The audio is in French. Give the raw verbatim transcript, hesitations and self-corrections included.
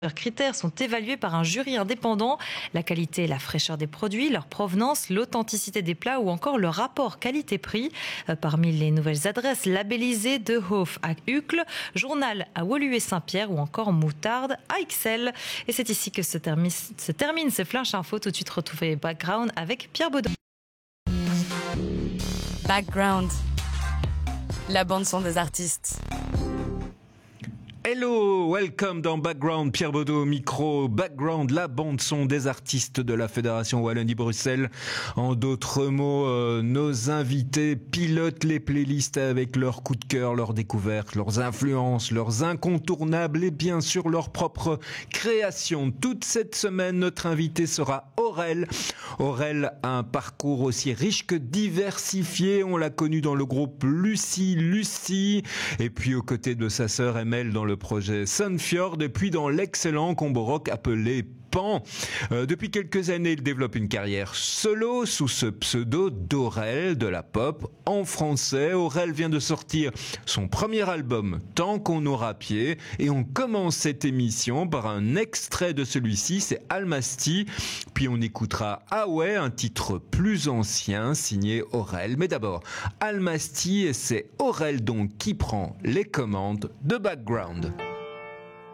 Leurs critères sont évalués par un jury indépendant. La qualité et la fraîcheur des produits, leur provenance, l'authenticité des plats ou encore le rapport qualité-prix. Parmi les nouvelles adresses labellisées, De Hof à Uccle, Journal à Woluwe Saint-Pierre ou encore Moutarde à Ixelles. Et c'est ici que se termine, se termine ce Flash Info. Tout de suite, retrouvez Background avec Pierre Baudin. Background, la bande son des artistes. Hello, welcome dans Background, Pierre Baudot au micro. Background, la bande-son des artistes de la Fédération Wallonie-Bruxelles. En d'autres mots, euh, nos invités pilotent les playlists avec leurs coups de cœur, leurs découvertes, leurs influences, leurs incontournables et bien sûr leurs propres créations. Toute cette semaine, notre invité sera Aurel. Aurel a un parcours aussi riche que diversifié. On l'a connu dans le groupe Lucie Lucie et puis aux côtés de sa sœur Emelle dans le le projet Sunfjord et puis dans l'excellent combo rock appelé Pan. Euh, depuis quelques années, il développe une carrière solo sous ce pseudo d'Aurel de la pop en français. Aurel vient de sortir son premier album Tant qu'on aura pied et on commence cette émission par un extrait de celui-ci, c'est Almasty. Puis on écoutera Ah ouais, un titre plus ancien signé Aurel. Mais d'abord, Almasty et c'est Aurel donc qui prend les commandes de Background.